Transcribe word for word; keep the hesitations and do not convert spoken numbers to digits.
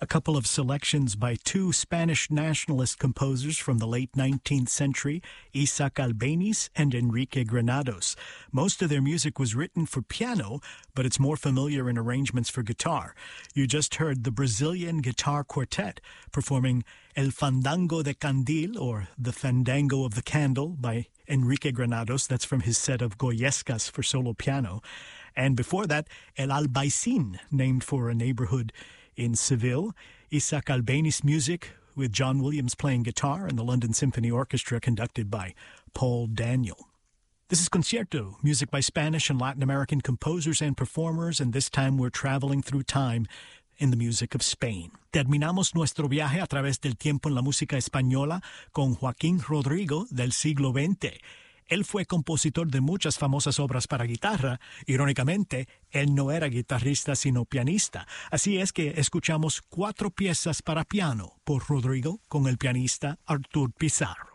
a couple of selections by two Spanish nationalist composers from the late nineteenth century, Isaac Albéniz and Enrique Granados. Most of their music was written for piano, but it's more familiar in arrangements for guitar. You just heard the Brazilian Guitar Quartet performing El Fandango de Candil, or The Fandango of the Candle, by Enrique Granados. That's from his set of Goyescas for solo piano. And before that, El Albaicin, named for a neighborhood in Seville. Isaac Albéniz music with John Williams playing guitar and the London Symphony Orchestra conducted by Paul Daniel. This is Concierto, music by Spanish and Latin American composers and performers, and this time we're traveling through time in the music of Spain. Terminamos nuestro viaje a través del tiempo en la música española con Joaquín Rodrigo del siglo veinte. Él fue compositor de muchas famosas obras para guitarra. Irónicamente, él no era guitarrista sino pianista. Así es que escuchamos cuatro piezas para piano por Rodrigo con el pianista Artur Pizarro.